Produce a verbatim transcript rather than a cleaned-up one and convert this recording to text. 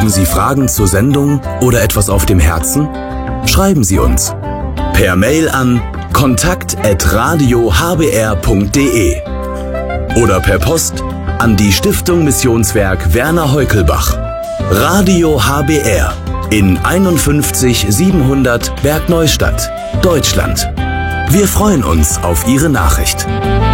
Haben Sie Fragen zur Sendung oder etwas auf dem Herzen? Schreiben Sie uns per Mail an kontakt at radio h b r punkt d e oder per Post an die Stiftung Missionswerk Werner Heukelbach, Radio H B R in einundfünfzig siebenhundert Bergneustadt, Deutschland. Wir freuen uns auf Ihre Nachricht.